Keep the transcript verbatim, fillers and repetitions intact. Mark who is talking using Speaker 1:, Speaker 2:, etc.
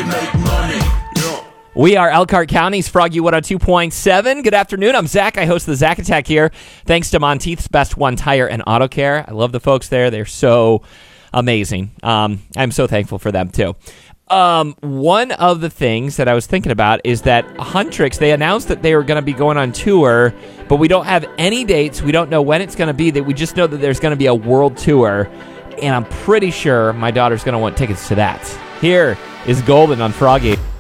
Speaker 1: make money. Yeah.
Speaker 2: We are Elkhart County's Froggy one oh two point seven. Good afternoon. I'm Zach. I host the Zach Attack here. Thanks to Monteith's Best One Tire and Auto Care. I love the folks there. They're so amazing. Um, I'm so thankful for them, too. Um, one of the things that I was thinking about is that Huntrix, they announced that they were going to be going on tour, but we don't have any dates. We don't know when it's going to be. That we just know that there's going to be a world tour, and I'm pretty sure my daughter's going to want tickets to that. Here is Golden on Froggy.